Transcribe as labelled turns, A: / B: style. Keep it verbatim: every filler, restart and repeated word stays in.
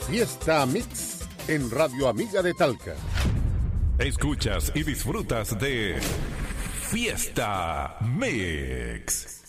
A: Fiesta Mix en Radio Amiga de Talca.
B: Escuchas y disfrutas de Fiesta Mix.